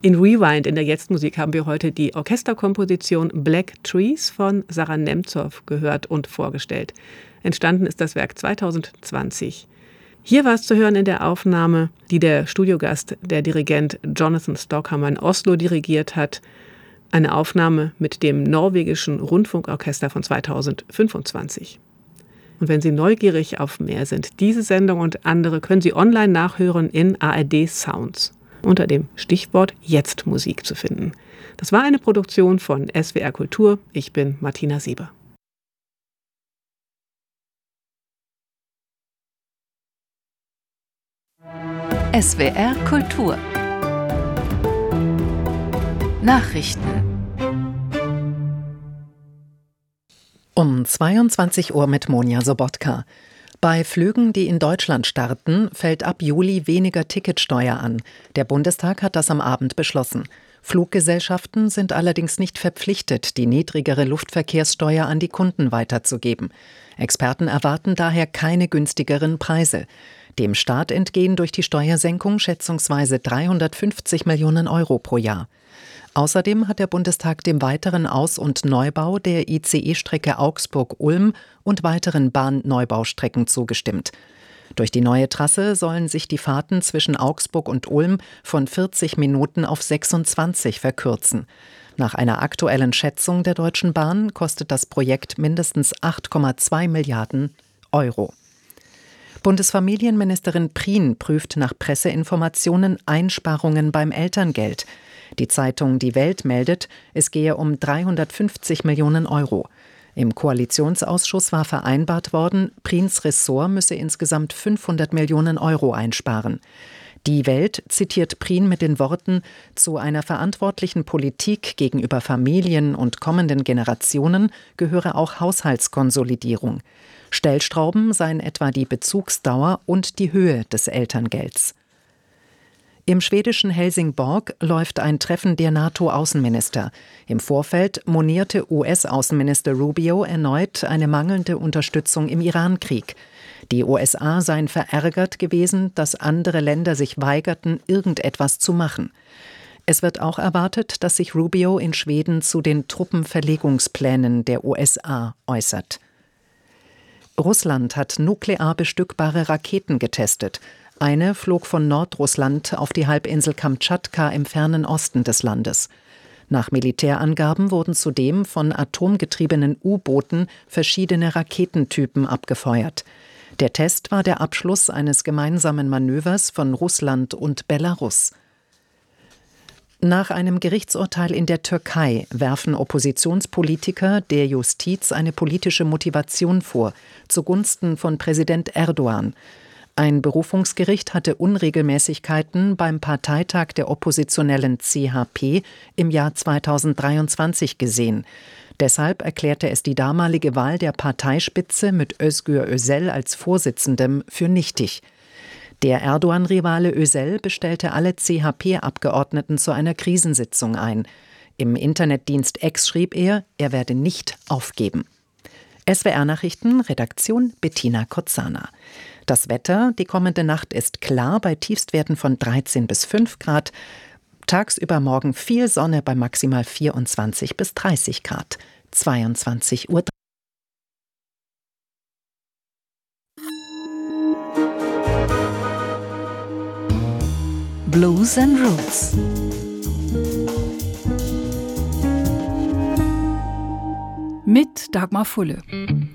In Rewind in der Jetzt-Musik haben wir heute die Orchesterkomposition Black Trees von Sarah Nemtsov gehört und vorgestellt. Entstanden ist das Werk 2020. Hier war es zu hören in der Aufnahme, die der Studiogast, der Dirigent Jonathan Stockhammer in Oslo dirigiert hat. Eine Aufnahme mit dem norwegischen Rundfunkorchester von 2025. Und wenn Sie neugierig auf mehr sind, diese Sendung und andere können Sie online nachhören in ARD Sounds. Unter dem Stichwort Jetzt Musik zu finden. Das war eine Produktion von SWR Kultur. Ich bin Martina Sieber. SWR Kultur Nachrichten um 22 Uhr mit Monja Sobotka. Bei Flügen, die in Deutschland starten, fällt ab Juli weniger Ticketsteuer an. Der Bundestag hat das am Abend beschlossen. Fluggesellschaften sind allerdings nicht verpflichtet, die niedrigere Luftverkehrssteuer an die Kunden weiterzugeben. Experten erwarten daher keine günstigeren Preise. Dem Staat entgehen durch die Steuersenkung schätzungsweise 350 Millionen Euro pro Jahr. Außerdem hat der Bundestag dem weiteren Aus- und Neubau der ICE-Strecke Augsburg-Ulm und weiteren Bahnneubaustrecken zugestimmt. Durch die neue Trasse sollen sich die Fahrten zwischen Augsburg und Ulm von 40 Minuten auf 26 verkürzen. Nach einer aktuellen Schätzung der Deutschen Bahn kostet das Projekt mindestens 8,2 Milliarden Euro. Bundesfamilienministerin Prien prüft nach Presseinformationen Einsparungen beim Elterngeld. Die Zeitung Die Welt meldet, es gehe um 350 Millionen Euro. Im Koalitionsausschuss war vereinbart worden, Priens Ressort müsse insgesamt 500 Millionen Euro einsparen. Die Welt zitiert Prien mit den Worten: Zu einer verantwortlichen Politik gegenüber Familien und kommenden Generationen gehöre auch Haushaltskonsolidierung. Stellstrauben seien etwa die Bezugsdauer und die Höhe des Elterngelds. Im schwedischen Helsingborg läuft ein Treffen der NATO-Außenminister. Im Vorfeld monierte US-Außenminister Rubio erneut eine mangelnde Unterstützung im Iran-Krieg. Die USA seien verärgert gewesen, dass andere Länder sich weigerten, irgendetwas zu machen. Es wird auch erwartet, dass sich Rubio in Schweden zu den Truppenverlegungsplänen der USA äußert. Russland hat nuklear bestückbare Raketen getestet. Eine flog von Nordrussland auf die Halbinsel Kamtschatka im fernen Osten des Landes. Nach Militärangaben wurden zudem von atomgetriebenen U-Booten verschiedene Raketentypen abgefeuert. Der Test war der Abschluss eines gemeinsamen Manövers von Russland und Belarus. Nach einem Gerichtsurteil in der Türkei werfen Oppositionspolitiker der Justiz eine politische Motivation vor, zugunsten von Präsident Erdogan. Ein Berufungsgericht hatte Unregelmäßigkeiten beim Parteitag der oppositionellen CHP im Jahr 2023 gesehen. Deshalb erklärte es die damalige Wahl der Parteispitze mit Özgür Özel als Vorsitzendem für nichtig. Der Erdogan-Rivale Özel bestellte alle CHP-Abgeordneten zu einer Krisensitzung ein. Im Internetdienst X schrieb er werde nicht aufgeben. SWR-Nachrichten, Redaktion Bettina Kotzana. Das Wetter, die kommende Nacht ist klar bei Tiefstwerten von 13 bis 5 Grad. Tagsüber morgen viel Sonne bei maximal 24 bis 30 Grad. 22 Uhr. Blues and Roots. Mit Dagmar Fulle.